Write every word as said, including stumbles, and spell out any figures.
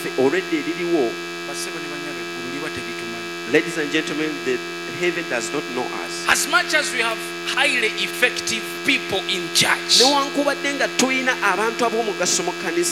lyaffe already eririwo. Bassebo ne bannyabo eggulu liba teritumanyi. Ladies and gentlemen, the heaven does not know us. As much as we have highly effective people in church, Newankubadde nga tulina abantu ab'omugaso mu kkanisa